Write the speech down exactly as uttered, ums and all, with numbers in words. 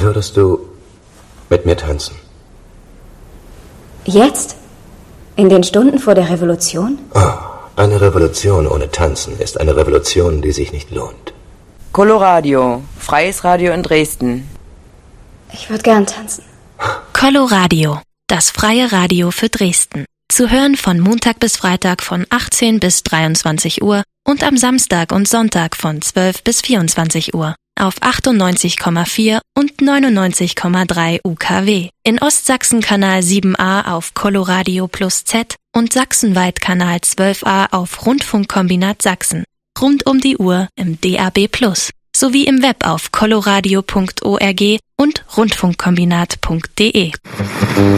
Würdest du mit mir tanzen? Jetzt? In den Stunden vor der Revolution? Oh, eine Revolution ohne Tanzen ist eine Revolution, die sich nicht lohnt. Coloradio, freies Radio in Dresden. Ich würde gern tanzen. Coloradio, das freie Radio für Dresden. Zu hören von Montag bis Freitag von achtzehn bis dreiundzwanzig Uhr und am Samstag und Sonntag von zwölf bis vierundzwanzig Uhr auf achtundneunzig Komma vier und neunundneunzig Komma drei U K W. In Ostsachsen Kanal sieben a auf Coloradio Plus Z und sachsenweit Kanal zwölf a auf Rundfunkkombinat Sachsen. Rund um die Uhr im D A B Plus sowie im Web auf coloradio punkt org und rundfunkkombinat punkt de.